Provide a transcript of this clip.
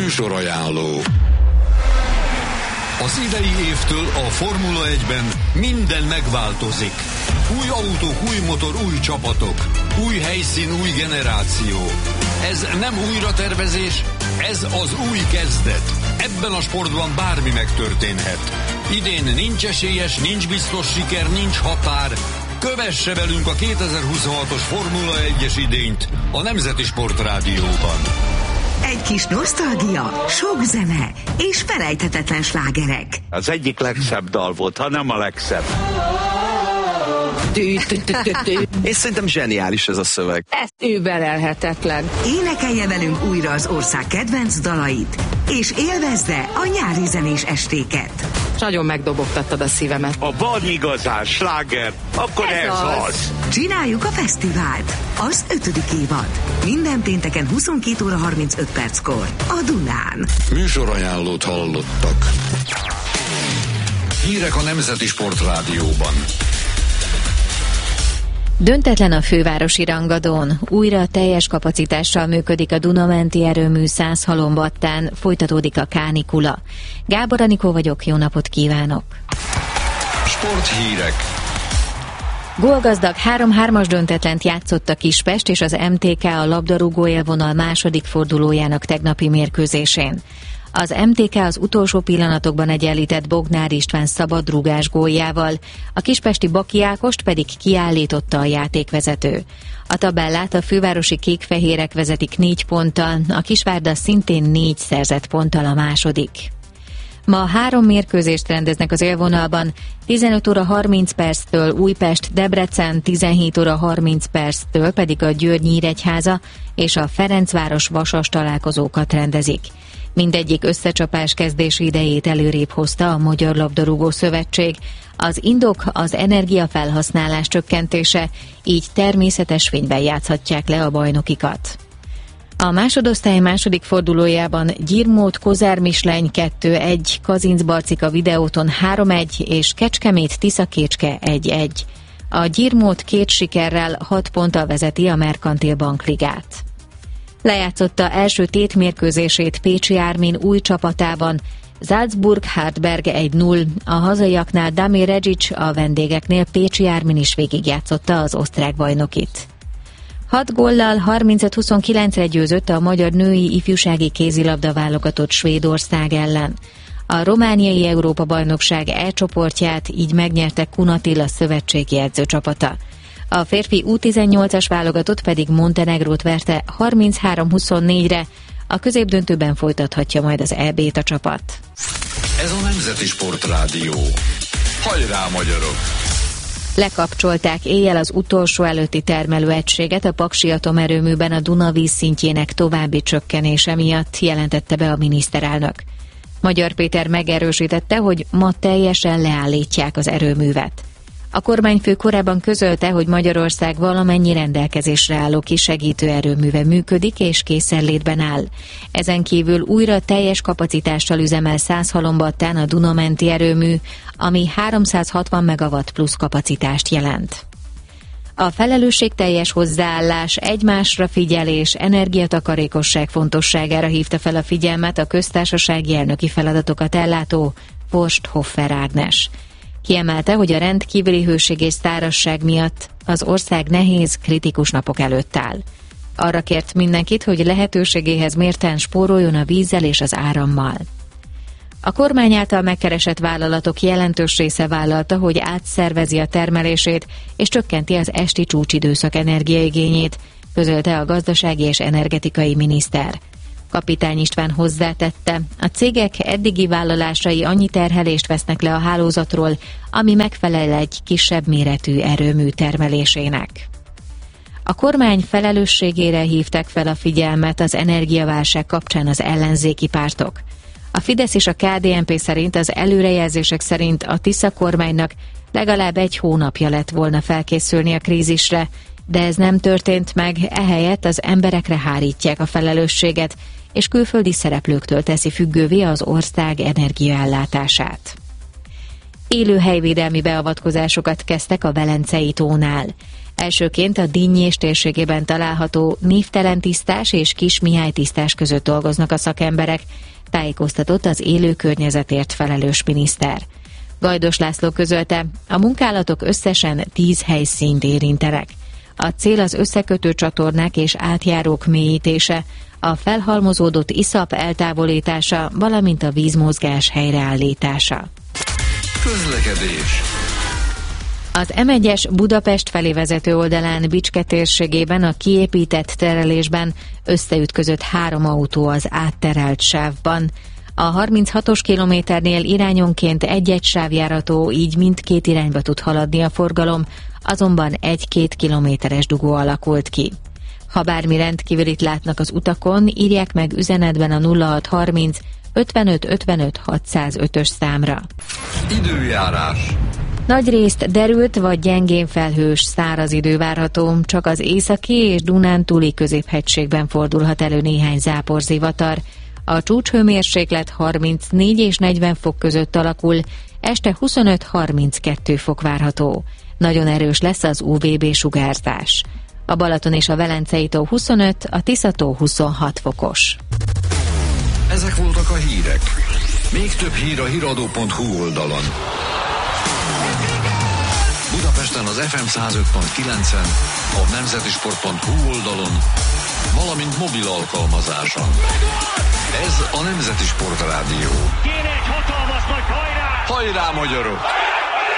Műsorajánló. Az idei évtől a Formula 1-ben minden megváltozik. Új autók, új motor, új csapatok. Új helyszín, új generáció. Ez nem újratervezés, ez az új kezdet. Ebben a sportban bármi megtörténhet. Idén nincs esélyes, nincs biztos siker, nincs határ. Kövesse velünk a 2026-os Formula 1-es idényt a Nemzeti Sport Rádióban. Egy kis nosztalgia, sok zene és felejthetetlen slágerek. Az egyik legszebb dal volt, ha nem a legszebb. És szerintem zseniális ez a szöveg. Ez überelhetetlen. Énekelje velünk újra az ország kedvenc dalait, és élvezze a nyári zenés estéket. Nagyon megdobogtattad a szívemet. A van igazán sláger, akkor ez az. Csináljuk a fesztivált. Az 5. évad. Minden pénteken 22 óra 35 perckor. A Dunán. Műsorajánlót hallottak. Hírek a Nemzeti Sport Rádióban. Döntetlen a fővárosi rangadón. Újra teljes kapacitással működik a Duna-menti erőmű Szászhalombattán, folytatódik a kánikula. Gábor Anikó vagyok, jó napot kívánok! Sporthírek. Gólgazdag 3-3-as döntetlent játszott a Kispest és az MTK a labdarúgó élvonal második fordulójának tegnapi mérkőzésén. Az MTK az utolsó pillanatokban egyenlített Bognár István szabadrúgás góljával, a kispesti Baki Ákost pedig kiállította a játékvezető. A tabellát a fővárosi kék-fehérek vezetik 4 ponttal, a Kisvárda szintén 4 szerzett ponttal a második. Ma 3 mérkőzést rendeznek az élvonalban, 15 óra 30 perctől Újpest-Debrecen, 17 óra 30 perctől pedig a Győr-Nyíregyháza és a Ferencváros-Vasas találkozókat rendezik. Mindegyik összecsapás kezdési idejét előrébb hozta a Magyar Labdarúgó Szövetség. Az indok az energiafelhasználás csökkentése, így természetes fényben játszhatják le a bajnokikat. A másodosztály második fordulójában Gyirmót-Kozár-Misleny 2-1, Kazincbarcika Videóton 3-1 és Kecskemét-Tiszakécske 1-1. A Gyirmót 2 sikerrel 6 ponttal vezeti a Merkantil Bank ligát. Lejátszotta első tétmérkőzését Pécsi Ármin új csapatában, Salzburg-Hartberg 1-0, a hazaiaknál Damir Regic, a vendégeknél Pécsi Ármin is végigjátszotta az osztrák bajnokit. 6 góllal 35-29-re győzött a magyar női ifjúsági kézilabda válogatott Svédország ellen. A romániai Európa-bajnokság E csoportját így megnyerte Kun Attila szövetségi edzőcsapata. A férfi U18-as válogatott pedig Montenegrót verte 33-24-re, a középdöntőben folytathatja majd az EB-t a csapat. Ez a Nemzeti Sport Rádió. Hajrá, magyarok! Lekapcsolták éjjel az utolsó előtti termelőegységet a Paksi atomerőműben a Duna vízszintjének további csökkenése miatt, jelentette be a miniszterelnök. Magyar Péter megerősítette, hogy ma teljesen leállítják az erőművet. A kormányfő korábban közölte, hogy Magyarország valamennyi rendelkezésre álló kisegítő erőműve működik és készenlétben áll. Ezen kívül újra teljes kapacitással üzemel Szászhalombattán a Duna-menti erőmű, ami 360 megawatt plusz kapacitást jelent. A felelősségteljes hozzáállás, egymásra figyelés, energiatakarékosság fontosságára hívta fel a figyelmet a köztársasági elnöki feladatokat ellátó Forst-Hoffer Ágnes. Kiemelte, hogy a rendkívüli hőség és szárazság miatt az ország nehéz, kritikus napok előtt áll. Arra kért mindenkit, hogy lehetőségéhez mérten spóroljon a vízzel és az árammal. A kormány által megkeresett vállalatok jelentős része vállalta, hogy átszervezi a termelését és csökkenti az esti csúcsidőszak energiaigényét, közölte a gazdasági és energetikai miniszter. Kapitány István hozzátette, a cégek eddigi vállalásai annyi terhelést vesznek le a hálózatról, ami megfelel egy kisebb méretű erőmű termelésének. A kormány felelősségére hívták fel a figyelmet az energiaválság kapcsán az ellenzéki pártok. A Fidesz és a KDNP szerint az előrejelzések szerint a Tisza kormánynak legalább 1 hónapja lett volna felkészülni a krízisre, de ez nem történt meg, ehelyett az emberekre hárítják a felelősséget, és külföldi szereplőktől teszi függővé az ország energiaellátását. Élőhelyvédelmi beavatkozásokat kezdtek a Velencei tónál. Elsőként a Dinnyés térségében található Névtelen tisztás és Kis Mihály tisztás között dolgoznak a szakemberek, tájékoztatott az élő környezetért felelős miniszter. Gajdos László közölte, a munkálatok összesen 10 helyszínt érintenek. A cél az összekötő csatornák és átjárók mélyítése, a felhalmozódott iszap eltávolítása, valamint a vízmozgás helyreállítása. Közlekedés. Az M1-es Budapest felé vezető oldalán Bicske térségében a kiépített terelésben összeütközött 3 autó az átterelt sávban. A 36-os kilométernél irányonként egy-egy sávjárató, így mindkét irányba tud haladni a forgalom, azonban 1-2 kilométeres dugó alakult ki. Ha bármi rendkívülit látnak az utakon, írják meg üzenetben a 0630 55 55 605-ös számra. Időjárás. Nagyrészt derült vagy gyengén felhős, száraz idő várható, csak az északi és Dunántúli középhegységben fordulhat elő néhány záporzivatar. A csúcshőmérséklet 34 és 40 fok között alakul, este 25-32 fok várható. Nagyon erős lesz az UVB sugárzás. A Balaton és a Velencei tó 25, a Tisza-tó 26 fokos. Ezek voltak a hírek. Még több hír a hiradó.hu oldalon. Budapesten az FM 105.9-en, a nemzetisport.hu oldalon, valamint mobil alkalmazáson. Ez a Nemzeti Sport Rádió. Kéne egy hatalmas nagy hajrá! Hajrá, magyarok!